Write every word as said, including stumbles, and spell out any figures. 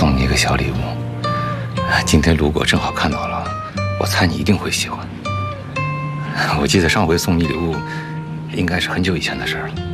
送你一个小礼物。今天路过正好看到了，我猜你一定会喜欢。我记得上回送你礼物，应该是很久以前的事了。